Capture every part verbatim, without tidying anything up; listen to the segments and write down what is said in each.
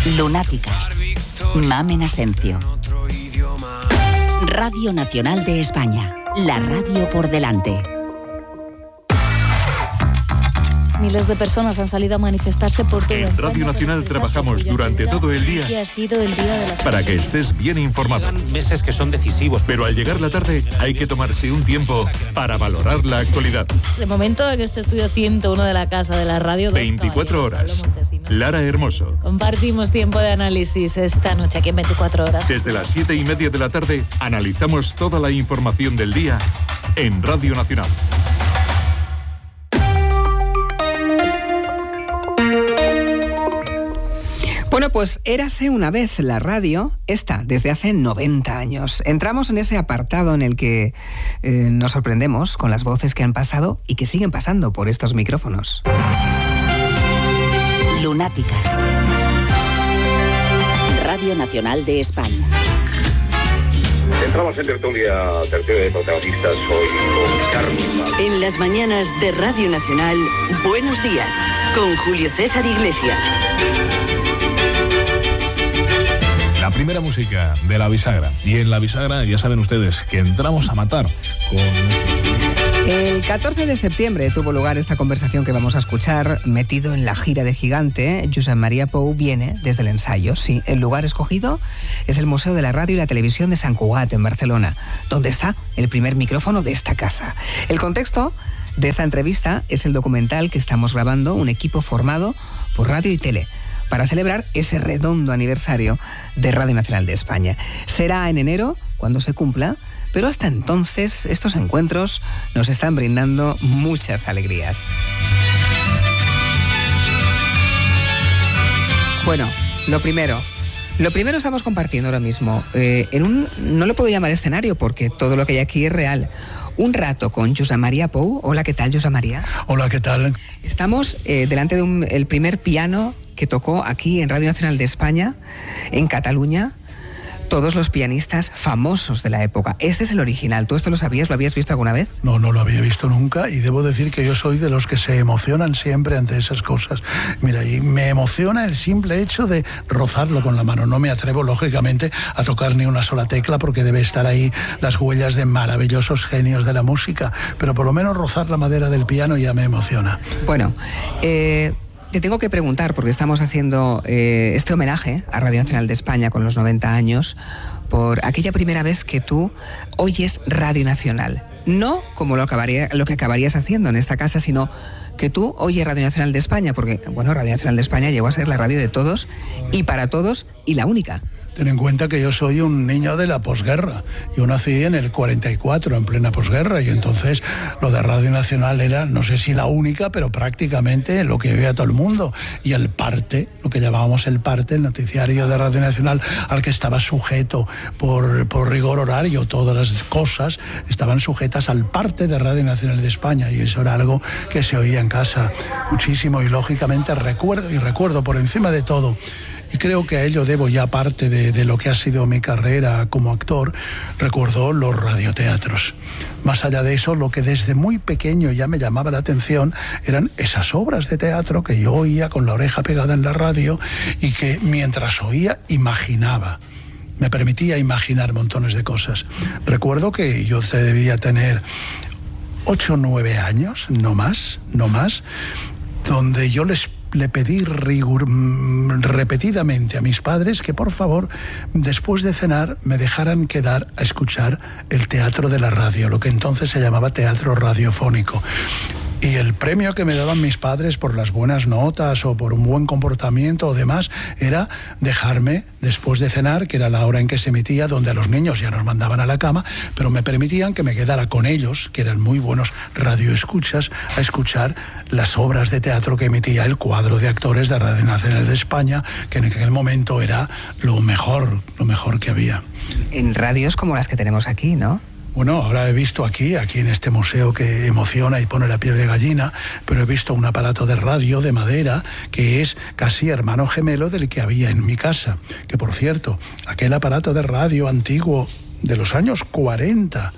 Lunáticas. Mamen Asencio. Radio Nacional de España. La radio por delante. Miles de personas han salido a manifestarse por toda En Radio Nacional trabajamos durante todo el día que ha sido el día de la... para que estés bien informado. Llegan meses que son decisivos. Pero al llegar la tarde hay que tomarse un tiempo para valorar la actualidad. De momento en este estudio ciento uno de la Casa de la Radio... veinticuatro horas. Lara Hermoso. Compartimos tiempo de análisis esta noche aquí en veinticuatro horas. Desde las siete y media de la tarde analizamos toda la información del día en Radio Nacional. Bueno, pues érase una vez la radio, esta, desde hace noventa años. Entramos en ese apartado en el que eh, nos sorprendemos con las voces que han pasado y que siguen pasando por estos micrófonos. Lunáticas. Radio Nacional de España. Entramos en tertulia, tertulia de protagonistas hoy con Carlos. En las mañanas de Radio Nacional, Buenos Días, con Julio César Iglesias. La primera música de la bisagra. Y en la bisagra ya saben ustedes que entramos a matar con... El catorce de septiembre tuvo lugar esta conversación que vamos a escuchar. Metido en la gira de Gigante, Josep Maria Pou viene desde el ensayo. Sí, el lugar escogido es el Museo de la Radio y la Televisión de Sant Cugat, en Barcelona, donde está el primer micrófono de esta casa. El contexto de esta entrevista es el documental que estamos grabando, un equipo formado por Radio y Tele, para celebrar ese redondo aniversario de Radio Nacional de España. Será en enero, cuando se cumpla, pero hasta entonces estos encuentros nos están brindando muchas alegrías. Bueno, lo primero, lo primero estamos compartiendo ahora mismo, eh, en un, no lo puedo llamar escenario porque todo lo que hay aquí es real, un rato con Josep Maria Pou. Hola, ¿qué tal, Josep Maria? Hola, ¿qué tal? Estamos eh, delante de un, el primer piano que tocó aquí en Radio Nacional de España, en Cataluña, todos los pianistas famosos de la época. Este es el original. ¿Tú esto lo sabías? ¿Lo habías visto alguna vez? No, no lo había visto nunca y debo decir que yo soy de los que se emocionan siempre ante esas cosas. Mira, y me emociona el simple hecho de rozarlo con la mano. No me atrevo, lógicamente, a tocar ni una sola tecla porque debe estar ahí las huellas de maravillosos genios de la música, pero por lo menos rozar la madera del piano ya me emociona. Bueno, eh... te tengo que preguntar, porque estamos haciendo eh, este homenaje a Radio Nacional de España con los noventa años, por aquella primera vez que tú oyes Radio Nacional. No como lo, acabaría, lo que acabarías haciendo en esta casa, sino que tú oyes Radio Nacional de España, porque, bueno, Radio Nacional de España llegó a ser la radio de todos y para todos y la única. Ten en cuenta que yo soy un niño de la posguerra. Yo nací en el cuarenta y cuatro, en plena posguerra, y entonces lo de Radio Nacional era, no sé si la única, pero prácticamente lo que oía todo el mundo. Y el parte, lo que llamábamos el parte, el noticiario de Radio Nacional, al que estaba sujeto por, por rigor horario, todas las cosas estaban sujetas al parte de Radio Nacional de España, y eso era algo que se oía en casa muchísimo, y lógicamente recuerdo, y recuerdo por encima de todo, y creo que a ello debo ya parte de, de lo que ha sido mi carrera como actor, recuerdo los radioteatros. Más allá de eso, lo que desde muy pequeño ya me llamaba la atención eran esas obras de teatro que yo oía con la oreja pegada en la radio y que mientras oía imaginaba. Me permitía imaginar montones de cosas. Recuerdo que yo debía tener ocho o nueve años, no más, no más, donde yo les le pedí rigur, repetidamente a mis padres que por favor después de cenar me dejaran quedar a escuchar el teatro de la radio, lo que entonces se llamaba teatro radiofónico. Y el premio que me daban mis padres por las buenas notas o por un buen comportamiento o demás era dejarme, después de cenar, que era la hora en que se emitía, donde a los niños ya nos mandaban a la cama, pero me permitían que me quedara con ellos, que eran muy buenos radioescuchas, a escuchar las obras de teatro que emitía el cuadro de actores de Radio Nacional de España, que en aquel momento era lo mejor, lo mejor que había. En radios como las que tenemos aquí, ¿no? Bueno, ahora he visto aquí, aquí en este museo que emociona y pone la piel de gallina, pero he visto un aparato de radio de madera que es casi hermano gemelo del que había en mi casa. Que por cierto, aquel aparato de radio antiguo de los años cuarenta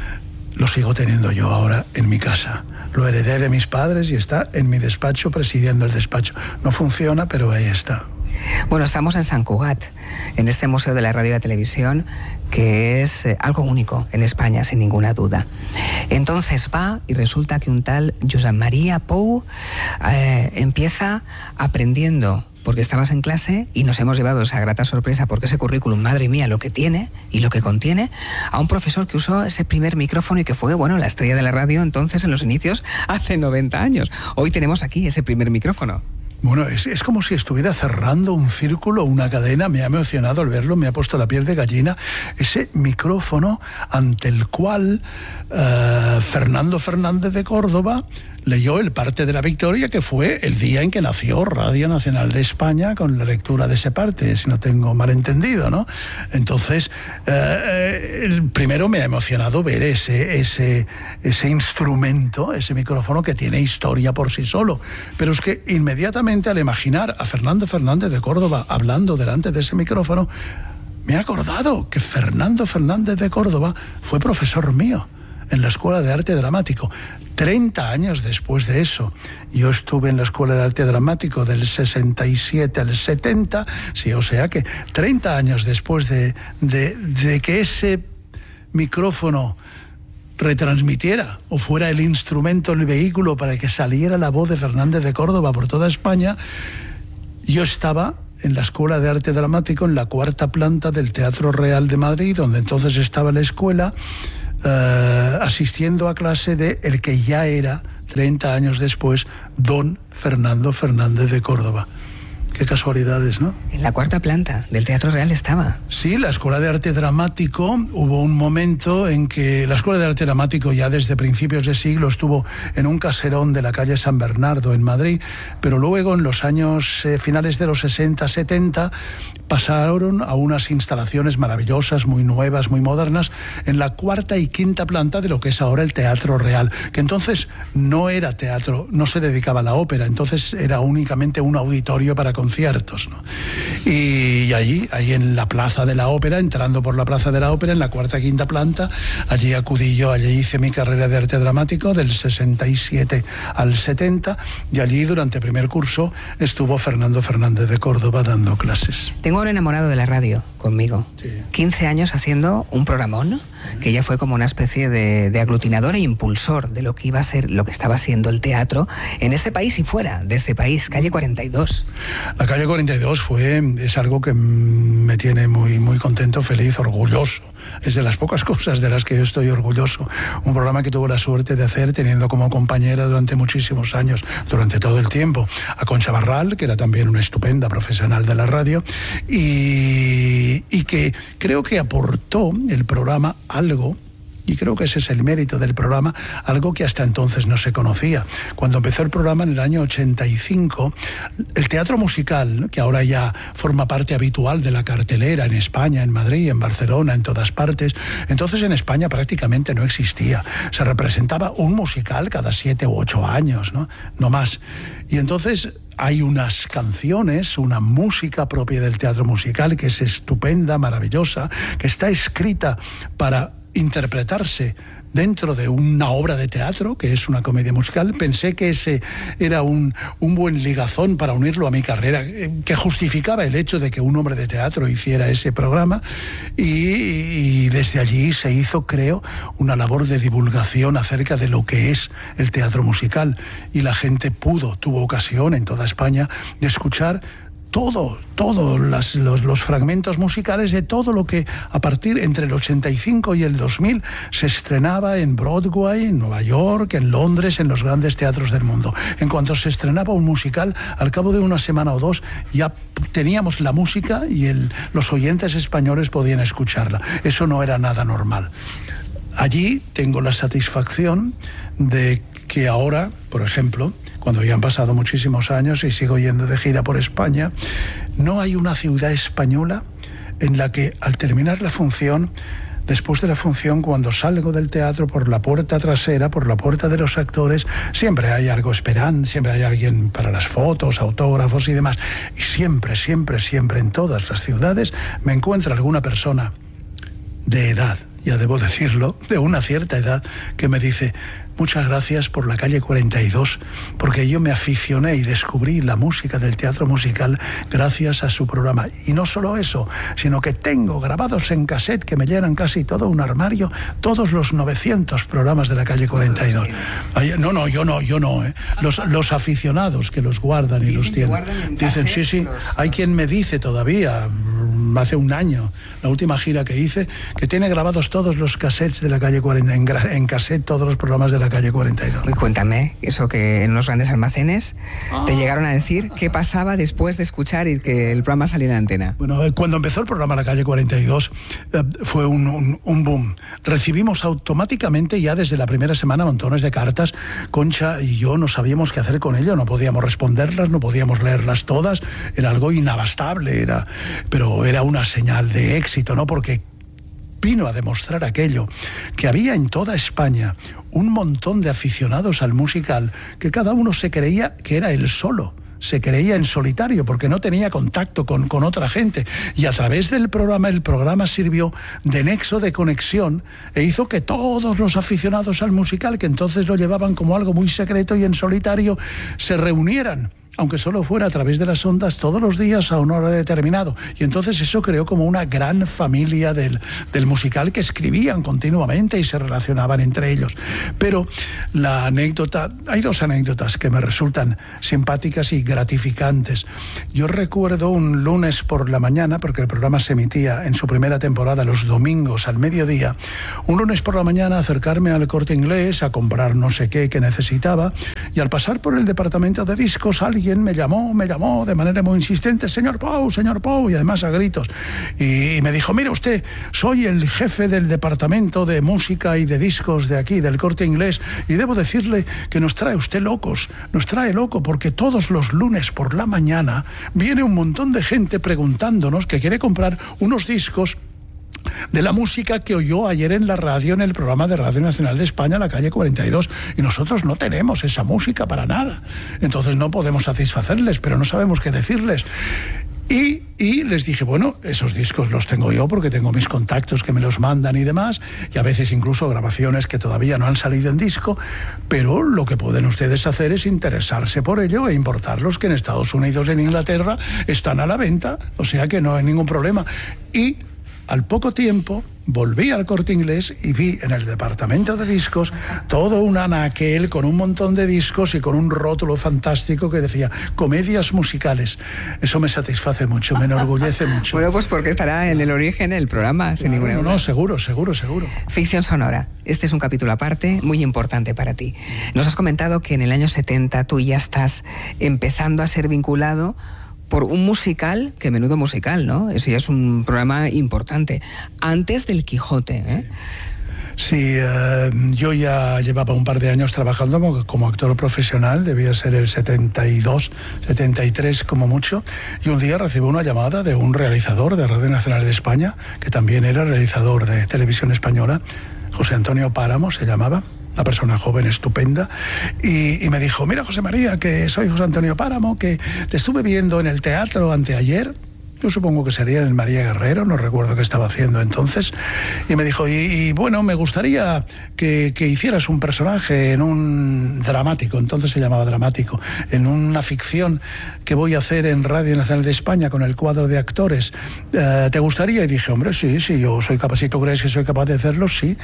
lo sigo teniendo yo ahora en mi casa. Lo heredé de mis padres y está en mi despacho, presidiendo el despacho. No funciona, pero ahí está. Bueno, estamos en Sant Cugat, en este Museo de la Radio y la Televisión, que es eh, algo único en España, sin ninguna duda. Entonces va y resulta que un tal Josep Maria Pou eh, empieza aprendiendo, porque estabas en clase y nos hemos llevado esa grata sorpresa, porque ese currículum, madre mía, lo que tiene y lo que contiene, a un profesor que usó ese primer micrófono y que fue, bueno, la estrella de la radio entonces en los inicios, hace noventa años. Hoy tenemos aquí ese primer micrófono. Bueno, es, es como si estuviera cerrando un círculo, una cadena. Me ha emocionado al verlo, me ha puesto la piel de gallina. Ese micrófono ante el cual uh, Fernando Fernández de Córdoba leyó el parte de la victoria, que fue el día en que nació Radio Nacional de España, con la lectura de ese parte, si no tengo mal entendido, ¿no? Entonces, eh, el primero me ha emocionado ver ese, ese, ese instrumento, ese micrófono que tiene historia por sí solo. Pero es que inmediatamente al imaginar a Fernando Fernández de Córdoba hablando delante de ese micrófono, me he acordado que Fernando Fernández de Córdoba fue profesor mío en la Escuela de Arte Dramático. treinta años después de eso, yo estuve en la Escuela de Arte Dramático del sesenta y siete al setenta, sí, o sea que treinta años después de, de, de que ese micrófono retransmitiera o fuera el instrumento, el vehículo para que saliera la voz de Fernández de Córdoba por toda España, yo estaba en la Escuela de Arte Dramático, en la cuarta planta del Teatro Real de Madrid, donde entonces estaba la escuela, Uh, asistiendo a clase de el que ya era, treinta años después, don Fernando Fernández de Córdoba. Qué casualidades, ¿no? En la cuarta planta del Teatro Real estaba. Sí, la Escuela de Arte Dramático, hubo un momento en que la Escuela de Arte Dramático ya desde principios de siglo estuvo en un caserón de la calle San Bernardo en Madrid, pero luego en los años eh, finales de los sesenta, setenta, pasaron a unas instalaciones maravillosas, muy nuevas, muy modernas, en la cuarta y quinta planta de lo que es ahora el Teatro Real, que entonces no era teatro, no se dedicaba a la ópera, entonces era únicamente un auditorio para conciertos, ¿no? Y allí, ahí en la Plaza de la Ópera, entrando por la Plaza de la Ópera, en la cuarta quinta planta, allí acudí yo, allí hice mi carrera de arte dramático del sesenta y siete al setenta, y allí durante el primer curso estuvo Fernando Fernández de Córdoba dando clases. Tengo un enamorado de la radio conmigo, sí. quince años haciendo un programón, que ya fue como una especie de, de aglutinador e impulsor de lo que iba a ser, lo que estaba siendo el teatro en este país y fuera de este país, Calle cuarenta y dos. La Calle cuarenta y dos fue, es algo que me tiene muy, muy contento, feliz, orgulloso. Es de las pocas cosas de las que yo estoy orgulloso. Un programa que tuve la suerte de hacer teniendo como compañera durante muchísimos años, durante todo el tiempo, a Concha Barral, que era también una estupenda profesional de la radio, y, y que creo que aportó el programa algo, y creo que ese es el mérito del programa, algo que hasta entonces no se conocía. Cuando empezó el programa en el año ochenta y cinco, el teatro musical, ¿no?, que ahora ya forma parte habitual de la cartelera en España, en Madrid, en Barcelona, en todas partes, entonces en España prácticamente no existía. Se representaba un musical cada siete u ocho años, ¿no? No más. Y entonces hay unas canciones, una música propia del teatro musical que es estupenda, maravillosa, que está escrita para interpretarse dentro de una obra de teatro, que es una comedia musical. Pensé que ese era un, un buen ligazón para unirlo a mi carrera, que justificaba el hecho de que un hombre de teatro hiciera ese programa, y, y desde allí se hizo, creo, una labor de divulgación acerca de lo que es el teatro musical, y la gente pudo, tuvo ocasión en toda España de escuchar todo, todos los, los, los fragmentos musicales de todo lo que a partir entre el ochenta y cinco y el dos mil se estrenaba en Broadway, en Nueva York, en Londres, en los grandes teatros del mundo. En cuanto se estrenaba un musical, al cabo de una semana o dos ya teníamos la música y el, los oyentes españoles podían escucharla. Eso no era nada normal. Allí tengo la satisfacción de que ahora, por ejemplo, cuando ya han pasado muchísimos años y sigo yendo de gira por España, no hay una ciudad española en la que al terminar la función, después de la función, cuando salgo del teatro por la puerta trasera, por la puerta de los actores, siempre hay algo esperando, siempre hay alguien para las fotos, autógrafos y demás. Y siempre, siempre, siempre en todas las ciudades me encuentro alguna persona de edad, ya debo decirlo, de una cierta edad, que me dice: muchas gracias por la calle cuarenta y dos, porque yo me aficioné y descubrí la música del teatro musical gracias a su programa. Y no solo eso, sino que tengo grabados en cassette, que me llenan casi todo un armario, todos los novecientos programas de la calle cuarenta y dos. Ay, no, no, yo no, yo no. ¿eh? Los, los aficionados que los guardan y los tienen. Dicen, sí, sí, hay quien me dice todavía, hace un año, la última gira que hice, que tiene grabados todos los cassettes de la calle cuarenta, en, en cassette todos los programas de la calle cuarenta y dos. Y cuéntame, eso que en los grandes almacenes te llegaron a decir qué pasaba después de escuchar y que el programa saliera en antena. Bueno, cuando empezó el programa La Calle cuarenta y dos eh, fue un, un, un boom. Recibimos automáticamente ya desde la primera semana montones de cartas. Concha y yo no sabíamos qué hacer con ello, no podíamos responderlas, no podíamos leerlas todas, era algo inabastable, era, pero era una señal de éxito, ¿no? Porque vino a demostrar aquello, que había en toda España un montón de aficionados al musical, que cada uno se creía que era él solo, se creía en solitario, porque no tenía contacto con, con otra gente, y a través del programa, el programa sirvió de nexo de conexión e hizo que todos los aficionados al musical, que entonces lo llevaban como algo muy secreto y en solitario, se reunieran, aunque solo fuera a través de las ondas, todos los días a una hora determinado. Y entonces eso creó como una gran familia del, del musical, que escribían continuamente y se relacionaban entre ellos. Pero la anécdota, hay dos anécdotas que me resultan simpáticas y gratificantes. Yo recuerdo un lunes por la mañana, porque el programa se emitía en su primera temporada los domingos al mediodía, un lunes por la mañana acercarme al Corte Inglés a comprar no sé qué que necesitaba, y al pasar por el departamento de discos, alguien Alguien me llamó, me llamó de manera muy insistente: señor Pou, señor Pou, y además a gritos. Y me dijo: mire usted, soy el jefe del departamento de música y de discos de aquí, del Corte Inglés, y debo decirle que nos trae usted locos, nos trae loco, porque todos los lunes por la mañana viene un montón de gente preguntándonos que quiere comprar unos discos de la música que oyó ayer en la radio, en el programa de Radio Nacional de España, La Calle cuarenta y dos, y nosotros no tenemos esa música para nada, entonces no podemos satisfacerles, pero no sabemos qué decirles. Y, y les dije, bueno, esos discos los tengo yo porque tengo mis contactos que me los mandan y demás, y a veces incluso grabaciones que todavía no han salido en disco, pero lo que pueden ustedes hacer es interesarse por ello e importarlos, que en Estados Unidos y en Inglaterra están a la venta, o sea que no hay ningún problema. Y al poco tiempo volví al Corte Inglés y vi en el departamento de discos todo un anaquel con un montón de discos y con un rótulo fantástico que decía comedias musicales. Eso me satisface mucho, me enorgullece mucho. Bueno, pues porque estará en el origen el programa, sin claro, ninguna duda. No, seguro, seguro, seguro. Ficción sonora. Este es un capítulo aparte, muy importante para ti. Nos has comentado que en el año setenta tú ya estás empezando a ser vinculado por un musical, que menudo musical, ¿no? Eso ya es un programa importante, antes del Quijote, ¿eh? Sí, eh, yo ya llevaba un par de años trabajando como, como actor profesional, debía ser el setenta y dos, setenta y tres como mucho, y un día recibí una llamada de un realizador de Radio Nacional de España, que también era realizador de Televisión Española, José Antonio Páramo se llamaba, una persona joven, estupenda, y, y me dijo: mira, José María, que soy José Antonio Páramo, que te estuve viendo en el teatro anteayer. Yo supongo que sería en el María Guerrero, no recuerdo qué estaba haciendo entonces. Y me dijo, y, y bueno, me gustaría que, que hicieras un personaje en un dramático, entonces se llamaba dramático, en una ficción que voy a hacer en Radio Nacional de España con el cuadro de actores. Eh, ¿Te gustaría? Y dije, hombre, sí, sí, yo soy capaz, si tú crees que soy capaz de hacerlo, sí.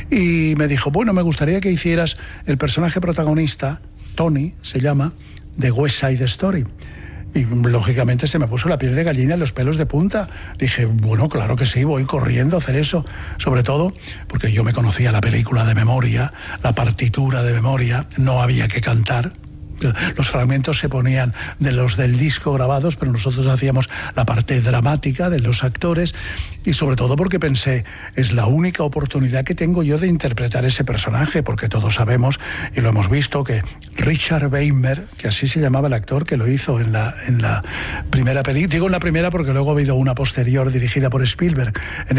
Y me dijo, bueno, me gustaría que hicieras el personaje protagonista, Tony, se llama, de West Side Story. Y lógicamente se me puso la piel de gallina y los pelos de punta. Dije, bueno, claro que sí, voy corriendo a hacer eso. Sobre todo porque yo me conocía la película de memoria, la partitura de memoria, no había que cantar. Los fragmentos se ponían de los del disco grabados, pero nosotros hacíamos la parte dramática de los actores, y sobre todo porque pensé, es la única oportunidad que tengo yo de interpretar ese personaje, porque todos sabemos, y lo hemos visto, que Richard Weimer, que así se llamaba el actor que lo hizo en la, en la primera película, digo en la primera porque luego ha habido una posterior dirigida por Spielberg, en el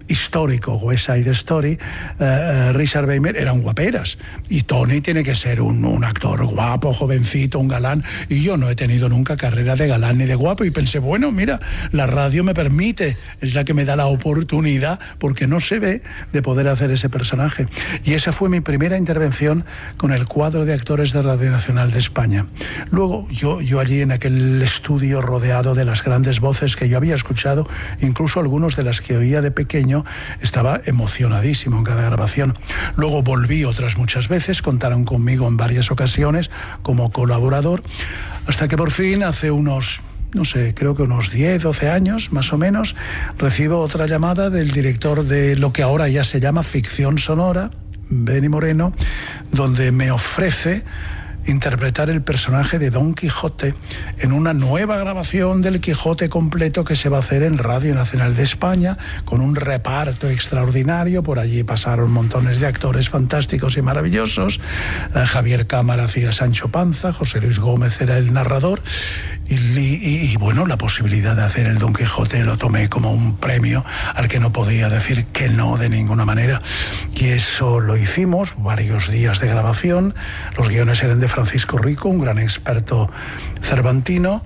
histórico West Side Story, uh, Richard Beymer eran guaperas, y Tony tiene que ser un, un actor guapo, jovencito, un galán, y yo no he tenido nunca carrera de galán ni de guapo, y pensé, bueno, mira, la radio me permite, es la que me da la oportunidad, porque no se ve, de poder hacer ese personaje. Y esa fue mi primera intervención con el cuadro de actores de Radio Nacional de España. Luego, yo, yo allí en aquel estudio rodeado de las grandes voces que yo había escuchado, incluso algunos de las que oía de pequeño, estaba emocionadísimo en cada grabación. Luego volví otras muchas veces, contaron conmigo en varias ocasiones como colaborador, hasta que por fin hace unos, no sé, creo que unos diez, doce años más o menos, recibo otra llamada del director de lo que ahora ya se llama Ficción Sonora, Benny Moreno, donde me ofrece interpretar el personaje de Don Quijote en una nueva grabación del Quijote completo que se va a hacer en Radio Nacional de España, con un reparto extraordinario. Por allí pasaron montones de actores fantásticos y maravillosos. Eh, Javier Cámara hacía Sancho Panza, José Luis Gómez era el narrador, y, y, y bueno, la posibilidad de hacer el Don Quijote lo tomé como un premio al que no podía decir que no de ninguna manera, y eso lo hicimos, varios días de grabación. Los guiones eran de Francisco Rico, un gran experto cervantino,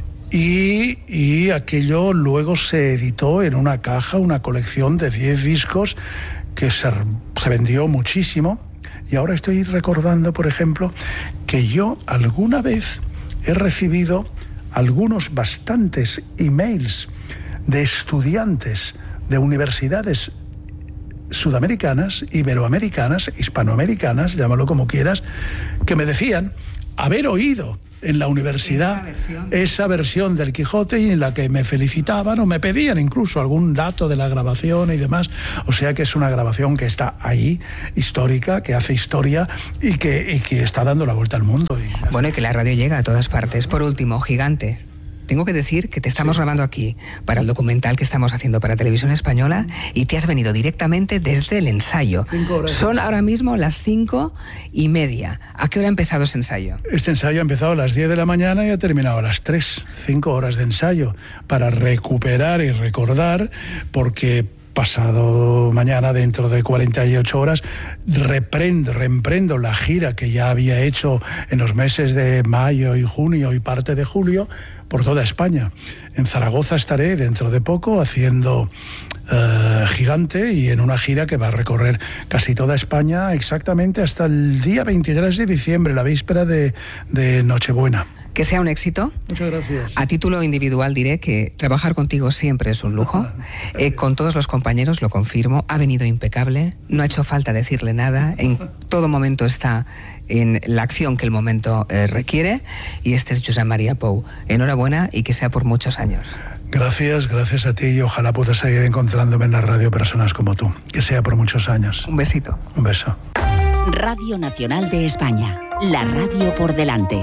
y, y aquello luego se editó en una caja, una colección de diez discos que se, se vendió muchísimo. Y ahora estoy recordando, por ejemplo, que yo alguna vez he recibido algunos bastantes emails de estudiantes de universidades sudamericanas, iberoamericanas, hispanoamericanas, llámalo como quieras, que me decían haber oído en la universidad versión. esa versión del Quijote, y en la que me felicitaban o me pedían incluso algún dato de la grabación y demás. O sea que es una grabación que está ahí, histórica, que hace historia y que, y que está dando la vuelta al mundo. Y bueno, y que la radio llega a todas partes. Por último, Gigante. Tengo que decir que te estamos sí. grabando aquí para el documental que estamos haciendo para Televisión Española, y te has venido directamente desde el ensayo. Son ahora mismo las cinco y media. ¿A qué hora ha empezado ese ensayo? Este ensayo ha empezado a las diez de la mañana y ha terminado a las tres. Cinco horas de ensayo para recuperar y recordar, porque pasado mañana, dentro de cuarenta y ocho horas, reprendo, reemprendo la gira que ya había hecho en los meses de mayo y junio y parte de julio por toda España. En Zaragoza estaré dentro de poco haciendo uh, Gigante, y en una gira que va a recorrer casi toda España exactamente hasta el día veintitrés de diciembre, la víspera de, de Nochebuena. Que sea un éxito. Muchas gracias. A título individual diré que trabajar contigo siempre es un lujo. Eh, con todos los compañeros lo confirmo. Ha venido impecable, no ha hecho falta decirle nada. En todo momento está en la acción que el momento eh, requiere. Y este es Josep Maria Pou. Enhorabuena, y que sea por muchos años. Gracias, gracias a ti, y ojalá pueda seguir encontrándome en la radio personas como tú. Que sea por muchos años. Un besito. Un beso. Radio Nacional de España. La radio por delante.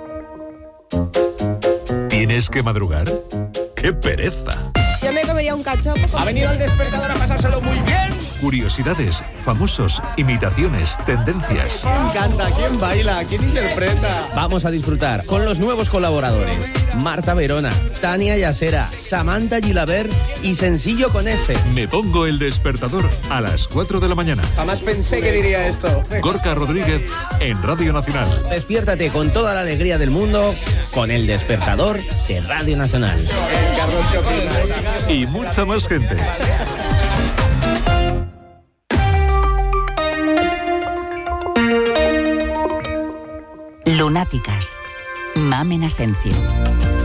¿Tienes que madrugar? ¡Qué pereza! Yo me comería un cachopo. Ha venido el despertador a pasárselo muy bien. Curiosidades, famosos, imitaciones, tendencias. Me encanta. ¿Quién baila? ¿Quién interpreta? Vamos a disfrutar con los nuevos colaboradores: Marta Verona, Tania Yasera, Samantha Gilabert y Sencillo con S. Me pongo el despertador a las cuatro de la mañana. Jamás pensé que diría esto. Gorka Rodríguez en Radio Nacional. Despiértate con toda la alegría del mundo con el despertador de Radio Nacional. Y mucha más gente. Lunáticas. Mamen Asencio.